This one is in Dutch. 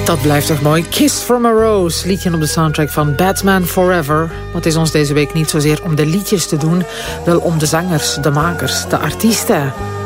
Dat blijft toch mooi. Kiss from a Rose, liedje op de soundtrack van Batman Forever. Maar het is ons deze week niet zozeer om de liedjes te doen, wel om de zangers, de makers, de artiesten.